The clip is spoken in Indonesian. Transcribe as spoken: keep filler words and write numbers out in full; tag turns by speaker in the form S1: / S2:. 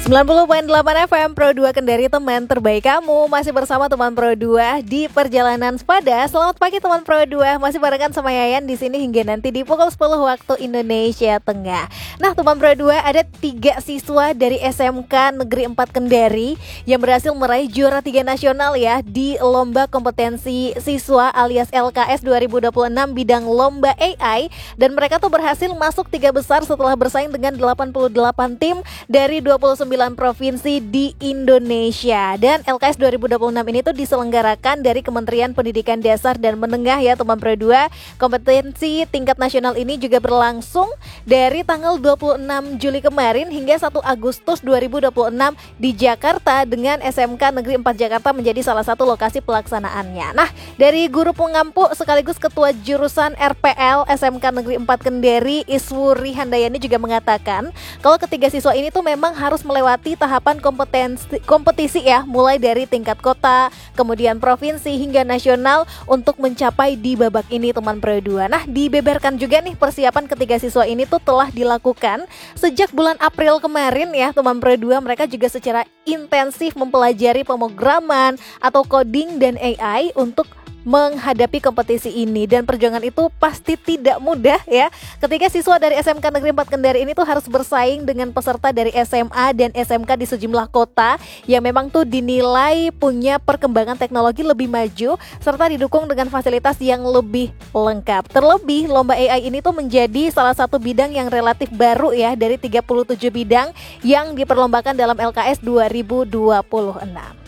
S1: sembilan puluh koma delapan F M Pro dua Kendari, teman terbaik kamu. Masih bersama teman Pro dua di perjalanan sepada. Selamat pagi teman Pro dua. Masih barengan sama Yayan di sini hingga nanti di pukul sepuluh waktu Indonesia Tengah. Nah, teman Pro dua, ada tiga siswa dari S M K Negeri empat Kendari yang berhasil meraih juara tiga nasional ya di Lomba Kompetensi Siswa alias L K S dua ribu dua puluh enam bidang Lomba A I, dan mereka tuh berhasil masuk tiga besar setelah bersaing dengan delapan puluh delapan tim dari dua puluh sembilan provinsi di Indonesia. Dan L K S dua ribu dua puluh enam ini tuh diselenggarakan dari Kementerian Pendidikan Dasar dan Menengah ya teman Pro dua. Kompetensi tingkat nasional ini juga berlangsung dari tanggal dua puluh enam Juli kemarin hingga satu Agustus dua ribu dua puluh enam di Jakarta, dengan S M K Negeri empat Jakarta menjadi salah satu lokasi pelaksanaannya. Nah, dari guru pengampu sekaligus ketua jurusan R P L S M K Negeri empat Kendari, Iswuri Handayani, juga mengatakan kalau ketiga siswa ini tuh memang harus melewati tahapan kompetensi kompetisi ya, mulai dari tingkat kota, kemudian provinsi hingga nasional untuk mencapai di babak ini teman Pro dua. Nah, dibeberkan juga nih persiapan ketiga siswa ini tuh telah dilakukan sejak bulan April kemarin ya teman Pro dua. Mereka juga secara intensif mempelajari pemrograman atau coding dan A I untuk menghadapi kompetisi ini, dan perjuangan itu pasti tidak mudah ya. Ketika siswa dari S M K Negeri empat Kendari ini tuh harus bersaing dengan peserta dari S M A dan S M K di sejumlah kota yang memang tuh dinilai punya perkembangan teknologi lebih maju serta didukung dengan fasilitas yang lebih lengkap. Terlebih lomba A I ini tuh menjadi salah satu bidang yang relatif baru ya dari tiga puluh tujuh bidang yang diperlombakan dalam L K S dua ribu dua puluh enam.